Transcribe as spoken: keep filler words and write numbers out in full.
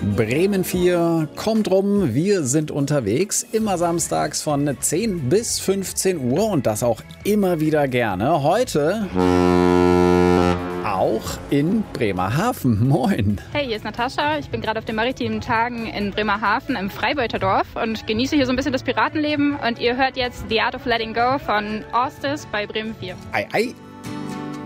Bremen vier kommt rum, wir sind unterwegs, immer samstags von zehn bis fünfzehn Uhr und das auch immer wieder gerne. Heute auch in Bremerhaven. Moin. Hey, hier ist Natascha. Ich bin gerade auf den maritimen Tagen in Bremerhaven im Freibeuterdorf und genieße hier so ein bisschen das Piratenleben. Und ihr hört jetzt The Art of Letting Go von Orsted bei Bremen vier. Ei, ei.